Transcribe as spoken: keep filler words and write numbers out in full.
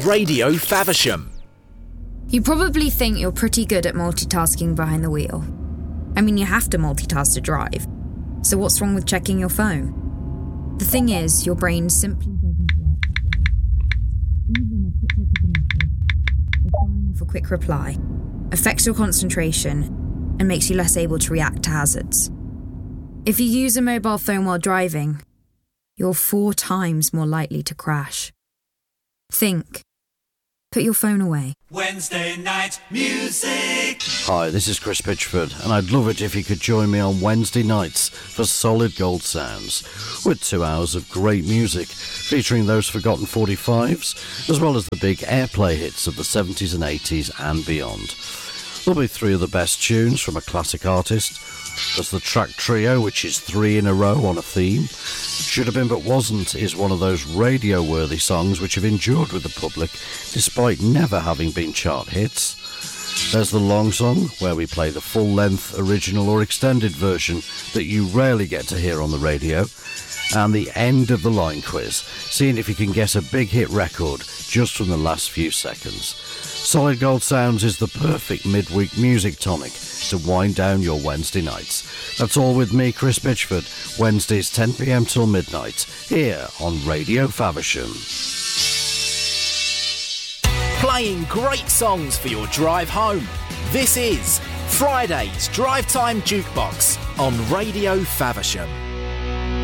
Radio Faversham. You probably think you're pretty good at multitasking behind the wheel. I mean, you have to multitask to drive. So what's wrong with checking your phone? The thing is, your brain simply doesn't work that way. Even a quick look at the message, or firing off a quick reply, affects your concentration and makes you less able to react to hazards. If you use a mobile phone while driving, you're four times more likely to crash. Think. Put your phone away. Wednesday night music. Hi, this is Chris Pitchford, and I'd love it if you could join me on Wednesday nights for Solid Gold Sounds, with two hours of great music, featuring those forgotten forty-fives, as well as the big airplay hits of the seventies and eighties and beyond. There'll be three of the best tunes from a classic artist. There's the track trio, which is three in a row on a theme. Should Have Been But Wasn't is one of those radio-worthy songs which have endured with the public despite never having been chart hits. There's the long song, where we play the full-length, original or extended version that you rarely get to hear on the radio. And the end of the line quiz, seeing if you can guess a big hit record just from the last few seconds. Solid Gold Sounds is the perfect midweek music tonic to wind down your Wednesday nights. That's all with me, Chris Pitchford, Wednesdays ten p.m. till midnight, here on Radio Faversham. Playing great songs for your drive home. This is Friday's Drive Time Jukebox on Radio Faversham.